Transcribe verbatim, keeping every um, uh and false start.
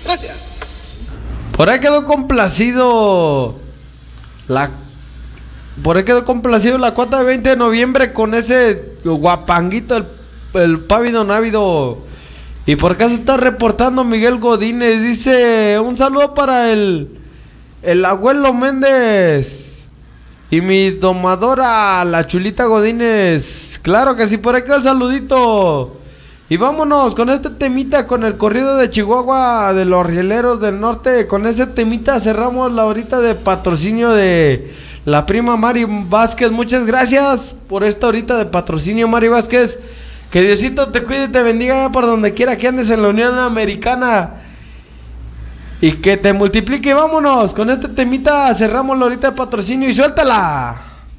Gracias. Por ahí quedó complacido la Por ahí quedó complacido la cuota de veinte de noviembre con ese guapanguito, el, el pávido návido. Y por acá se está reportando Miguel Godínez. Dice: un saludo para el El abuelo Méndez y mi domadora, la chulita Godínez. Claro que sí, por aquí el saludito. Y vámonos con este temita, con el corrido de Chihuahua de los rieleros del norte. Con ese temita cerramos la horita de patrocinio de la prima Mari Vázquez. Muchas gracias por esta horita de patrocinio, Mari Vázquez. Que Diosito te cuide y te bendiga por donde quiera que andes en la Unión Americana. Y que te multiplique. Vámonos con este temita, cerramos la horita de patrocinio y suéltala.